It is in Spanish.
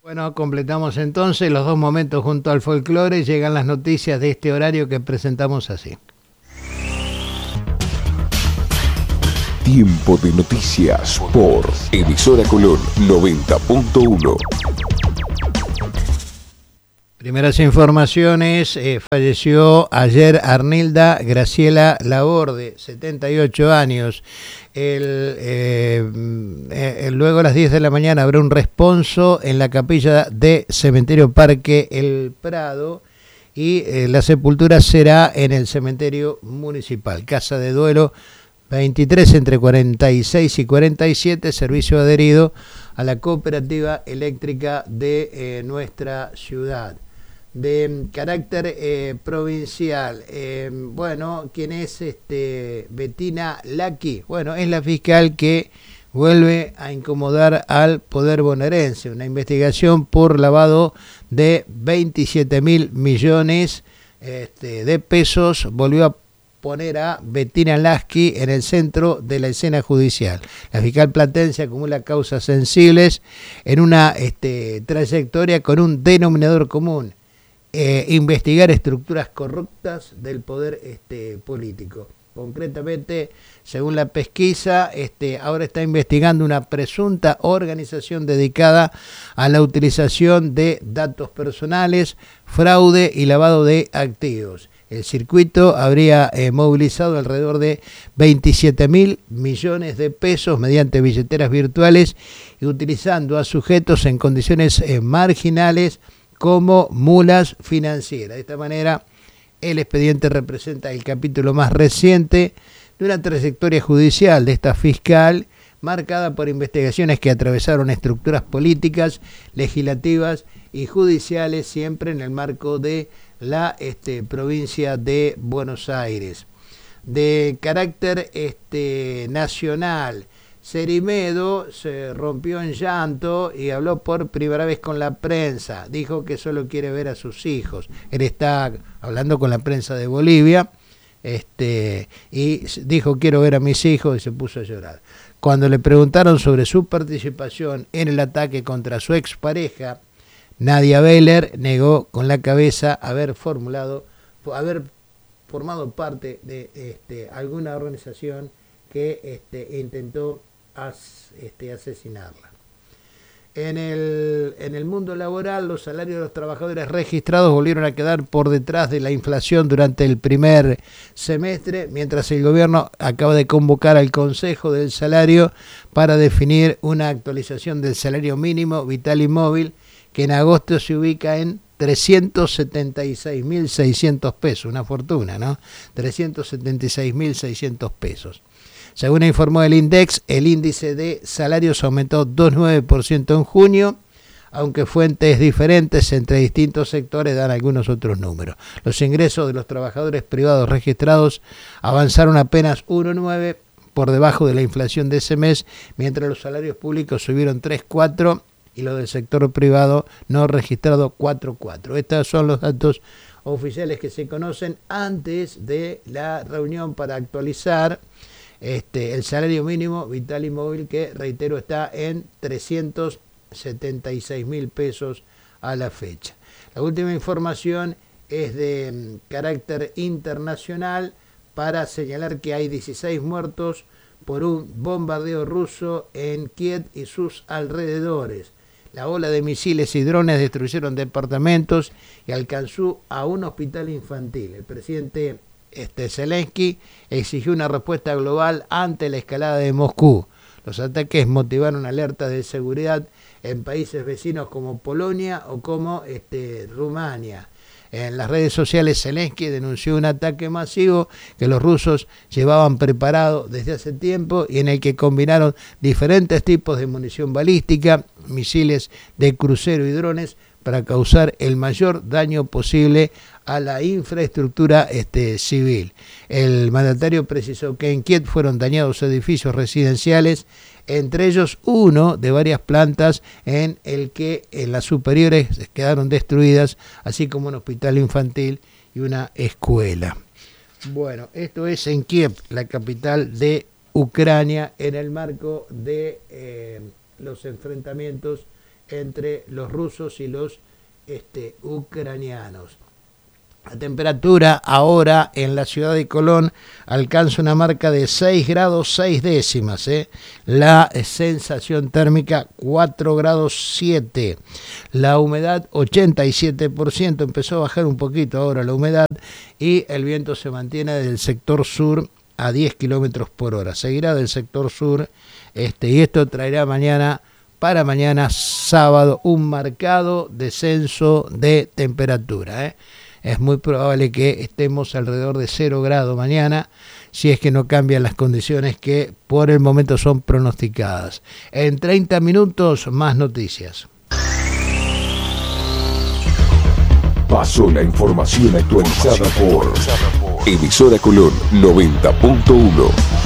Bueno, completamos entonces los dos momentos junto al folclore. Llegan las noticias de este horario que presentamos así. Tiempo de noticias por Emisora Colón 90.1. Primeras informaciones, falleció ayer Arnilda Graciela Laborde, 78 años. Luego a las 10 de la mañana habrá un responso en la capilla de Cementerio Parque El Prado y la sepultura será en el cementerio municipal. Casa de duelo 23 entre 46 y 47, servicio adherido a la cooperativa eléctrica de nuestra ciudad. De carácter provincial, ¿quién es Bettina Lacchi? Bueno, es la fiscal que vuelve a incomodar al poder bonaerense. Una investigación por lavado de 27.000 millones de pesos volvió a poner a Bettina Lacchi en el centro de la escena judicial. La fiscal platense acumula causas sensibles en una trayectoria con un denominador común: investigar estructuras corruptas del poder político. Concretamente, según la pesquisa, ahora está investigando una presunta organización dedicada a la utilización de datos personales, fraude y lavado de activos. El circuito habría movilizado alrededor de 27.000 millones de pesos mediante billeteras virtuales y utilizando a sujetos en condiciones marginales como mulas financieras. De esta manera, el expediente representa el capítulo más reciente de una trayectoria judicial de esta fiscal, marcada por investigaciones que atravesaron estructuras políticas, legislativas y judiciales, siempre en el marco de la provincia de Buenos Aires. De carácter nacional, Cerimedo se rompió en llanto y habló por primera vez con la prensa. Dijo que solo quiere ver a sus hijos. Él está hablando con la prensa de Bolivia y dijo: quiero ver a mis hijos, y se puso a llorar. Cuando le preguntaron sobre su participación en el ataque contra su expareja, Nadia Beller negó con la cabeza haber formado parte de alguna organización que intentó asesinarla. En el mundo laboral, los salarios de los trabajadores registrados volvieron a quedar por detrás de la inflación durante el primer semestre, mientras el gobierno acaba de convocar al Consejo del Salario para definir una actualización del salario mínimo vital y móvil, que en agosto se ubica en 376.600 pesos, una fortuna, ¿no? 376.600 pesos. Según informó el INDEX, el índice de salarios aumentó 2,9% en junio, aunque fuentes diferentes entre distintos sectores dan algunos otros números. Los ingresos de los trabajadores privados registrados avanzaron apenas 1,9% por debajo de la inflación de ese mes, mientras los salarios públicos subieron 3,4% y los del sector privado no registrado 4,4%. Estos son los datos oficiales que se conocen antes de la reunión para actualizar el salario mínimo vital y móvil, que, reitero, está en 376.000 pesos a la fecha. La última información es de carácter internacional, para señalar que hay 16 muertos por un bombardeo ruso en Kiev y sus alrededores. La ola de misiles y drones destruyeron departamentos y alcanzó a un hospital infantil. El presidente Zelensky exigió una respuesta global ante la escalada de Moscú. Los ataques motivaron alertas de seguridad en países vecinos como Polonia o como Rumania. En las redes sociales, Zelensky denunció un ataque masivo que los rusos llevaban preparado desde hace tiempo y en el que combinaron diferentes tipos de munición balística, misiles de crucero y drones para causar el mayor daño posible a la infraestructura civil. El mandatario precisó que en Kiev fueron dañados edificios residenciales, entre ellos uno de varias plantas en el que en las superiores quedaron destruidas, así como un hospital infantil y una escuela. Bueno, esto es en Kiev, la capital de Ucrania, en el marco de los enfrentamientos entre los rusos y los ucranianos. La temperatura ahora en la ciudad de Colón alcanza una marca de 6 grados 6 décimas. La sensación térmica 4 grados 7. La humedad 87%. Empezó a bajar un poquito ahora la humedad y el viento se mantiene del sector sur a 10 kilómetros por hora. Seguirá del sector sur y esto traerá para mañana sábado un marcado descenso de temperatura. Es muy probable que estemos alrededor de 0 grados mañana, si es que no cambian las condiciones que por el momento son pronosticadas. En 30 minutos más noticias. Pasó la información actualizada por Emisora Colón 90.1.